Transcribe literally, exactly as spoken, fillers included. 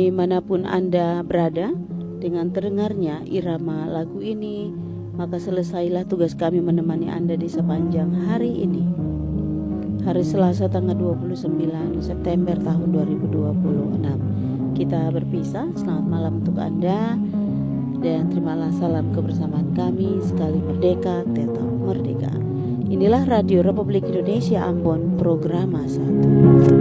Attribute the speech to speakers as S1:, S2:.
S1: Dimanapun Anda berada, dengan terdengarnya irama lagu ini, maka selesailah tugas kami menemani Anda di sepanjang hari ini. Hari Selasa tanggal dua puluh sembilan September tahun dua ribu dua puluh enam. Kita berpisah, selamat malam untuk Anda. Dan terimalah salam kebersamaan kami, sekali merdeka, tetap merdeka. Inilah Radio Republik Indonesia Ambon, Programa satu.